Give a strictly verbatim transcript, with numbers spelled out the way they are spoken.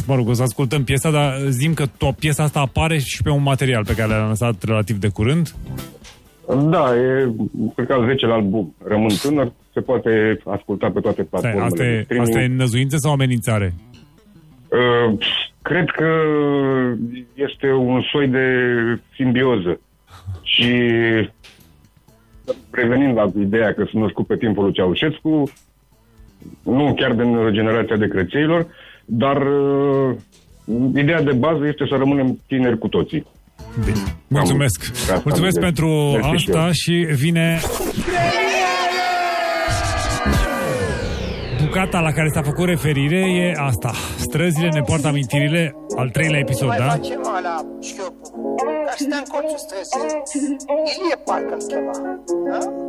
mă rog, o să ascultăm piesa, dar zim că to- piesa asta apare și pe un material pe care l-a lansat relativ de curând. Da, e, cred că al zecelea album, Rămân tânăr, se poate asculta pe toate platformele. Asta e, asta e năzuință sau amenințare? Uh, cred că este un soi de simbioză. Și revenind la ideea că sunt născut pe timpul lui Ceaușescu, nu chiar din generația de crețeilor, dar uh, ideea de bază este să rămânem tineri cu toții. Bine. Mulțumesc. Am, Mulțumesc am pentru asta și vine bucata la care s-a făcut referire, e asta. Străzile ne poartă amintirile, al treilea episod, da? Mai facem ala șchiopul. Dar stă în colțul străzii. Ilie parcă-l chema. Da?